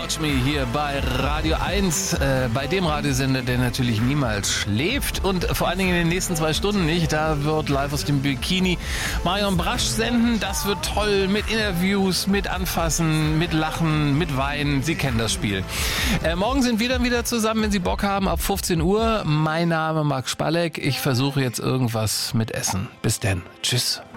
Watch Me hier bei Radio 1, bei dem Radiosender, der natürlich niemals schläft und vor allen Dingen in den nächsten 2 Stunden nicht. Da wird live aus dem Bikini Marion Brasch senden. Das wird toll mit Interviews, mit Anfassen, mit Lachen, mit Weinen. Sie kennen das Spiel. Morgen sind wir dann wieder zusammen, wenn Sie Bock haben, ab 15 Uhr. Mein Name Marc Spalleck. Ich versuche jetzt irgendwas mit Essen. Bis dann. Tschüss.